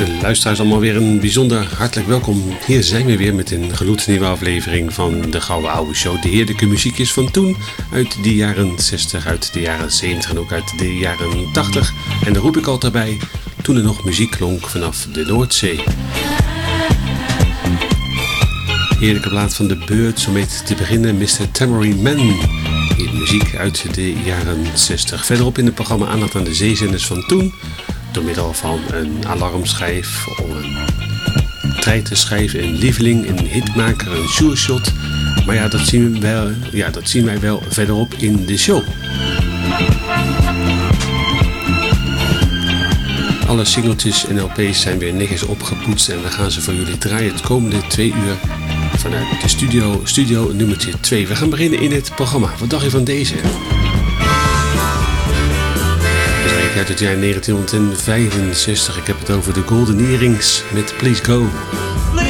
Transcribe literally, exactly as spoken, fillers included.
Luisteraars, allemaal weer een bijzonder hartelijk welkom. Hier zijn we weer met een gloednieuwe aflevering van de Gouden Oude Show. De heerlijke muziekjes van toen, uit de jaren zestig, uit de jaren zeventig en ook uit de jaren tachtig. En daar roep ik altijd bij, toen er nog muziek klonk vanaf de Noordzee. Heerlijke plaat van de Birds, om mee te beginnen, mister Tambourine Man. Hier muziek uit de jaren zestig. Verderop in het programma aandacht aan de zeezenders van toen. Door middel van een alarmschijf, een treitenschijf, een lieveling, een hitmaker, een sureshot. Maar ja dat, zien we wel, ja, dat zien wij wel verderop in de show. Alle singeltjes en L P's zijn weer netjes opgepoetst en we gaan ze voor jullie draaien het komende twee uur vanuit de studio, studio nummertje twee. We gaan beginnen in het programma. Wat dacht je van deze? Uit het jaar negentien vijfenzestig. Ik heb het over de Golden Earrings met Please Go.